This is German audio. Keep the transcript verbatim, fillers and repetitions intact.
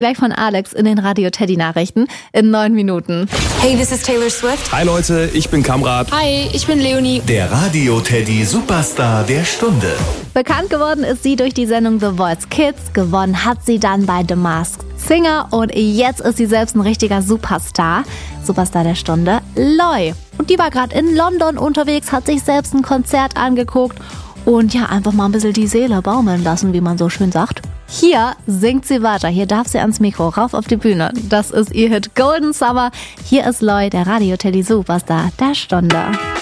Gleich von Alex in den Radio-Teddy-Nachrichten in neun Minuten. Hey, this is Taylor Swift. Hi Leute, ich bin Kamrat. Hi, ich bin Leonie. Der Radio-Teddy Superstar der Stunde. Bekannt geworden ist sie durch die Sendung The Voice Kids. Gewonnen hat sie dann bei The Masked Singer. Und jetzt ist sie selbst ein richtiger Superstar. Superstar der Stunde, Loi. Und die war gerade in London unterwegs, hat sich selbst ein Konzert angeguckt. Und ja, einfach mal ein bisschen die Seele baumeln lassen, wie man so schön sagt. Hier singt sie weiter. Hier darf sie ans Mikro, rauf auf die Bühne. Das ist ihr Hit Golden Summer. Hier ist Loi, der Radio-Teddy Superstar der Stunde.